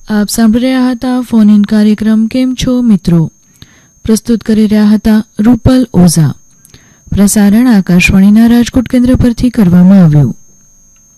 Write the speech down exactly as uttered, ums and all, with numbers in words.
આપ સાંભળી રહ્યા હતા ફોન ઇન કાર્યક્રમ કેમ છો મિત્રો. પ્રસ્તુત કરી રહ્યા હતા રૂપલ ઓઝા. પ્રસારણ આકાશવાણીના રાજકોટ કેન્દ્ર પરથી કરવામાં આવ્યું.